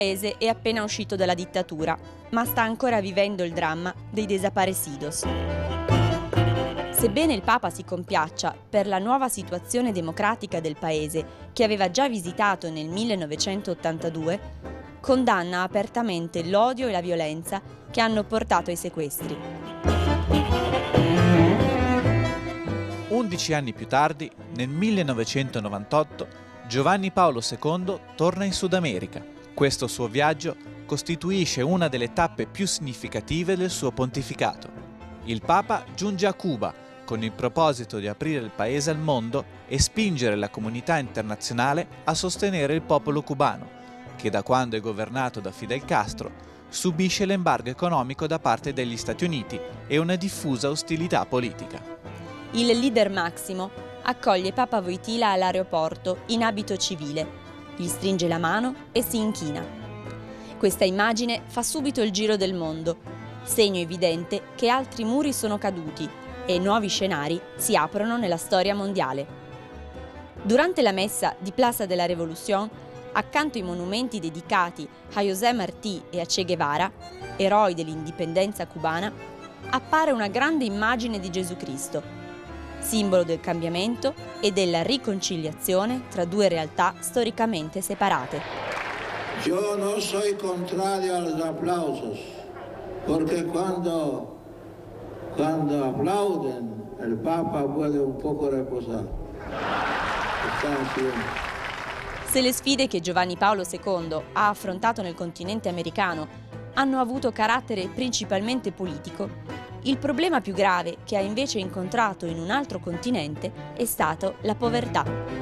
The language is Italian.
Il paese è appena uscito dalla dittatura, ma sta ancora vivendo il dramma dei desaparecidos. Sebbene il Papa si compiaccia per la nuova situazione democratica del paese, che aveva già visitato nel 1982, condanna apertamente l'odio e la violenza che hanno portato ai sequestri. 11 anni più tardi, nel 1998, Giovanni Paolo II torna in Sud America. Questo suo viaggio costituisce una delle tappe più significative del suo pontificato. Il Papa giunge a Cuba con il proposito di aprire il paese al mondo e spingere la comunità internazionale a sostenere il popolo cubano, che da quando è governato da Fidel Castro subisce l'embargo economico da parte degli Stati Uniti e una diffusa ostilità politica. Il leader Máximo accoglie Papa Wojtyla all'aeroporto in abito civile, gli stringe la mano e si inchina. Questa immagine fa subito il giro del mondo, segno evidente che altri muri sono caduti e nuovi scenari si aprono nella storia mondiale. Durante la messa di Plaza de la Revolución, accanto ai monumenti dedicati a José Martí e a Che Guevara, eroi dell'indipendenza cubana, appare una grande immagine di Gesù Cristo, simbolo del cambiamento e della riconciliazione tra due realtà storicamente separate. Yo no soy contrario a los aplausos, porque cuando aplauden, el Papa puede un poco reposar. Se le sfide che Giovanni Paolo II ha affrontato nel continente americano hanno avuto carattere principalmente politico, il problema più grave che ha invece incontrato in un altro continente è stato la povertà.